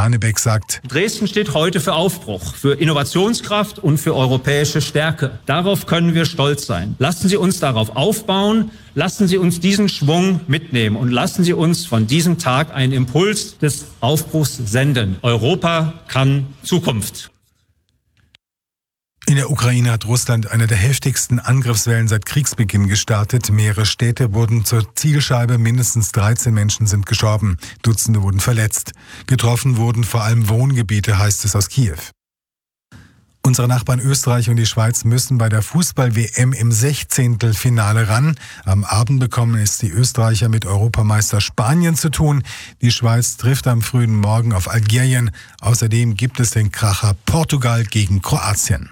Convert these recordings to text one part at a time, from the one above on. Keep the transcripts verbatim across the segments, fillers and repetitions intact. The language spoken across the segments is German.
Hanebeck sagt: Dresden steht heute für Aufbruch, für Innovationskraft und für europäische Stärke. Darauf können wir stolz sein. Lassen Sie uns darauf aufbauen, lassen Sie uns diesen Schwung mitnehmen und lassen Sie uns von diesem Tag einen Impuls des Aufbruchs senden. Europa kann Zukunft. In der Ukraine hat Russland eine der heftigsten Angriffswellen seit Kriegsbeginn gestartet. Mehrere Städte wurden zur Zielscheibe, mindestens dreizehn Menschen sind gestorben, Dutzende wurden verletzt. Getroffen wurden vor allem Wohngebiete, heißt es aus Kiew. Unsere Nachbarn Österreich und die Schweiz müssen bei der Fußball-W M im Sechzehntelfinale ran. Am Abend bekommen es die Österreicher mit Europameister Spanien zu tun. Die Schweiz trifft am frühen Morgen auf Algerien. Außerdem gibt es den Kracher Portugal gegen Kroatien.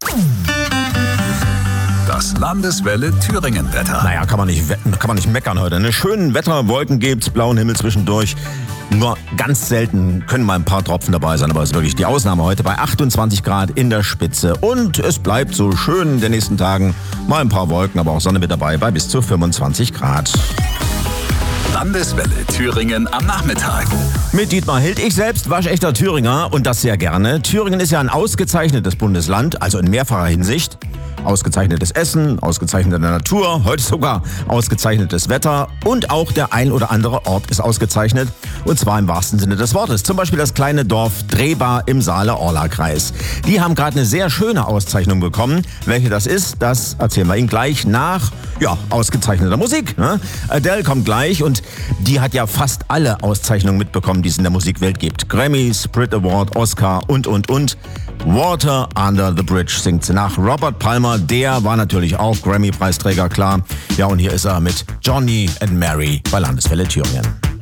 Das Landeswelle Thüringen-Wetter. Naja, kann man nicht wetten, kann man nicht meckern heute. Ne? Schönen Wetter, Wolken gibt's, blauen Himmel zwischendurch. Nur ganz selten können mal ein paar Tropfen dabei sein, aber es ist wirklich die Ausnahme heute bei achtundzwanzig Grad in der Spitze. Und es bleibt so schön in den nächsten Tagen. Mal ein paar Wolken, aber auch Sonne mit dabei bei bis zu fünfundzwanzig Grad. Landeswelle Thüringen am Nachmittag. Mit Dietmar Hild. Ich selbst waschechter Thüringer und das sehr gerne. Thüringen ist ja ein ausgezeichnetes Bundesland, also in mehrfacher Hinsicht. Ausgezeichnetes Essen, ausgezeichnete Natur, heute sogar ausgezeichnetes Wetter und auch der ein oder andere Ort ist ausgezeichnet. Und zwar im wahrsten Sinne des Wortes. Zum Beispiel das kleine Dorf Drehbar im Saale-Orla-Kreis. Die haben gerade eine sehr schöne Auszeichnung bekommen. Welche das ist, das erzählen wir Ihnen gleich nach ja, ausgezeichneter Musik. Ne? Adele kommt gleich und die hat ja fast alle Auszeichnungen mitbekommen, die es in der Musikwelt gibt. Grammys, Brit Award, Oscar und, und, und. Water Under the Bridge singt sie nach. Robert Palmer, der war natürlich auch Grammy-Preisträger, klar. Ja, und hier ist er mit Johnny and Mary bei Landeswelle Thüringen.